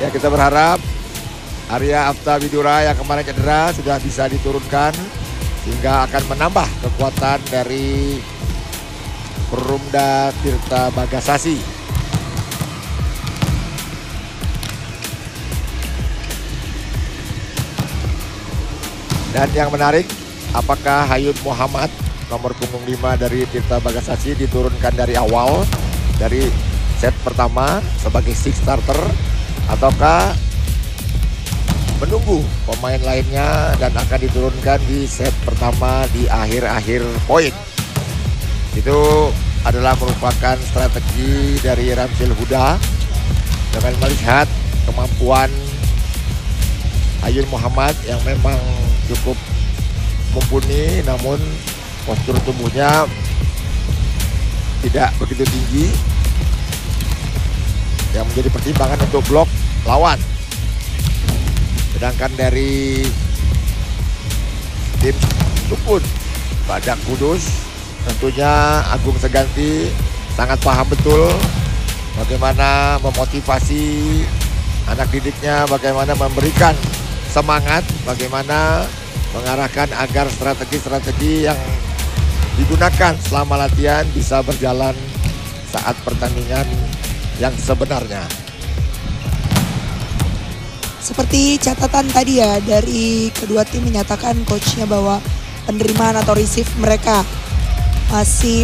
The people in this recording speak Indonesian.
Ya, kita berharap Arya Afta Widura yang kemarin cedera sudah bisa diturunkan sehingga akan menambah kekuatan dari Perumda Tirta Bagasasi. Dan yang menarik, apakah Hayun Muhammad nomor punggung 5 dari Tirta Bagasasi diturunkan dari awal dari set pertama sebagai six starter, ataukah menunggu pemain lainnya dan akan diturunkan di set pertama di akhir-akhir poin. Itu adalah merupakan strategi dari Ramsil Huda dengan melihat kemampuan Hayun Muhammad yang memang cukup mumpuni, namun postur tubuhnya tidak begitu tinggi yang menjadi pertimbangan untuk blok lawan. Sedangkan dari tim Sukun Badak Kudus, tentunya Agung Seganti sangat paham betul bagaimana memotivasi anak didiknya, bagaimana memberikan semangat, bagaimana mengarahkan agar strategi-strategi yang digunakan selama latihan bisa berjalan saat pertandingan yang sebenarnya. Seperti catatan tadi ya, dari kedua tim menyatakan coachnya bahwa penerimaan atau receive mereka masih